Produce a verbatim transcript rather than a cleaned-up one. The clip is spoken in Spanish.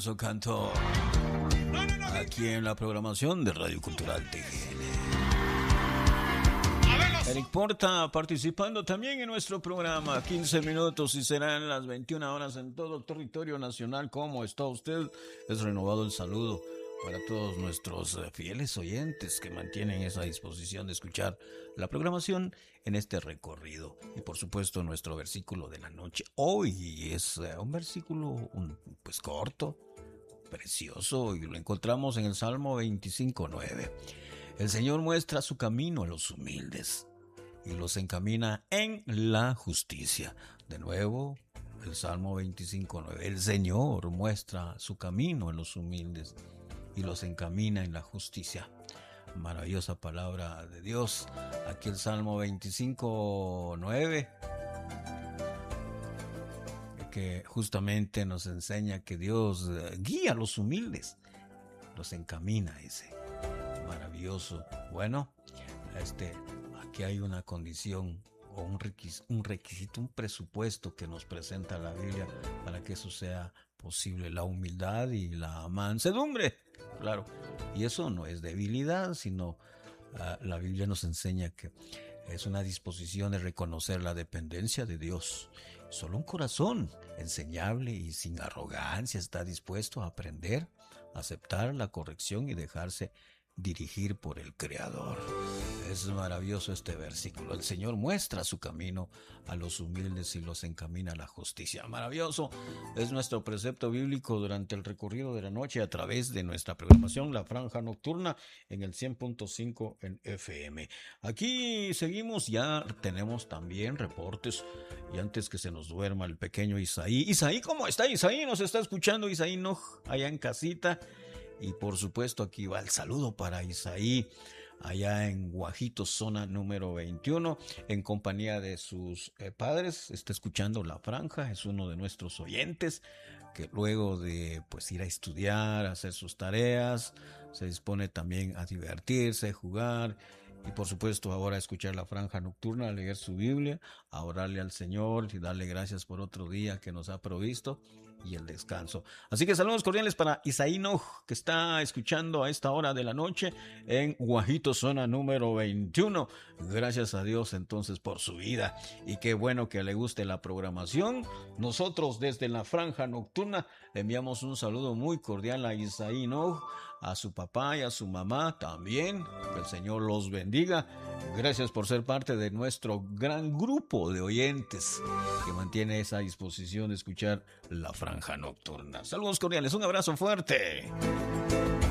maravilloso canto aquí en la programación de Radio Cultural T G N. Eric Porta participando también en nuestro programa, quince minutos y serán las veintiuna horas en todo el territorio nacional. ¿Cómo está usted? Es renovado el saludo para todos nuestros fieles oyentes que mantienen esa disposición de escuchar la programación en este recorrido. Y por supuesto nuestro versículo de la noche. Hoy es un versículo un, pues corto, precioso, y lo encontramos en el Salmo veinticinco nueve. El Señor muestra su camino a los humildes y los encamina en la justicia. De nuevo, el Salmo veinticinco nueve. El Señor muestra su camino a los humildes y los encamina en la justicia. Maravillosa palabra de Dios. Aquí el Salmo veinticinco nueve, que justamente nos enseña que Dios guía a los humildes, los encamina, dice. Maravilloso. Bueno, este, aquí hay una condición o un requisito, un requisito, un presupuesto que nos presenta la Biblia para que eso sea posible: la humildad y la mansedumbre. Claro, y eso no es debilidad, sino uh, la Biblia nos enseña que es una disposición de reconocer la dependencia de Dios. Solo un corazón enseñable y sin arrogancia está dispuesto a aprender, a aceptar la corrección y dejarse dirigir por el Creador. Es maravilloso este versículo. El Señor muestra su camino a los humildes y los encamina a la justicia. Maravilloso. Es nuestro precepto bíblico durante el recorrido de la noche a través de nuestra programación La Franja Nocturna en el cien punto cinco en F M. Aquí seguimos, ya tenemos también reportes. Y antes que se nos duerma el pequeño Isaí. Isaí, ¿cómo está? Isaí, ¿nos está escuchando? Isaí, no, allá en casita. Y por supuesto aquí va el saludo para Isaí, allá en Guajito, zona número veintiuno, en compañía de sus eh, padres. Está escuchando La Franja, es uno de nuestros oyentes que luego de pues ir a estudiar, a hacer sus tareas, se dispone también a divertirse, jugar y por supuesto ahora a escuchar La Franja Nocturna, a leer su Biblia, a orarle al Señor y darle gracias por otro día que nos ha provisto y el descanso. Así que saludos cordiales para Isaí Noj, que está escuchando a esta hora de la noche en Guajito, zona número veintiuno. Gracias a Dios entonces por su vida y qué bueno que le guste la programación. Nosotros desde La Franja Nocturna le enviamos un saludo muy cordial a Isaí Noj, a su papá y a su mamá también. Que el Señor los bendiga. Gracias por ser parte de nuestro gran grupo de oyentes que mantiene esa disposición de escuchar La Franja Nocturna. Saludos cordiales, un abrazo fuerte.